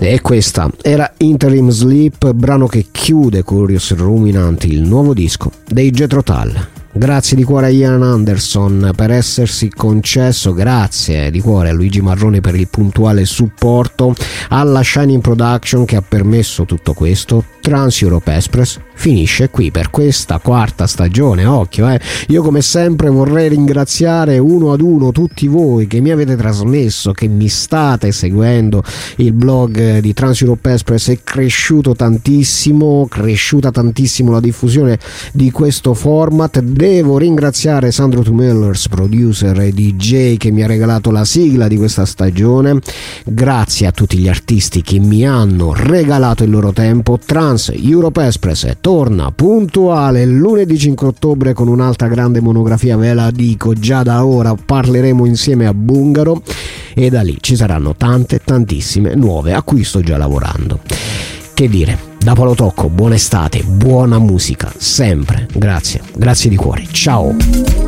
E questa era Interim Sleep, brano che chiude Curious Ruminanti, il nuovo disco dei Jethro Tull. Grazie di cuore a Ian Anderson per essersi concesso, grazie di cuore a Luigi Marrone per il puntuale supporto, alla Shining Production che ha permesso tutto questo. Trans Europe Express finisce qui per questa quarta stagione. Occhio, io come sempre vorrei ringraziare uno ad uno tutti voi che mi avete trasmesso, che mi state seguendo. Il blog di Trans Europe Express è cresciuta tantissimo la diffusione di questo format. Devo ringraziare Sandro Tumellers, producer e DJ, che mi ha regalato la sigla di questa stagione. Grazie a tutti gli artisti che mi hanno regalato il loro tempo. Trans Europe Express torna puntuale lunedì 5 ottobre con un'altra grande monografia, ve la dico già da ora. Parleremo insieme a Bungaro e da lì ci saranno tantissime nuove a cui sto già lavorando. Che dire, da Paolo Tocco, buona estate, buona musica sempre, grazie di cuore, ciao.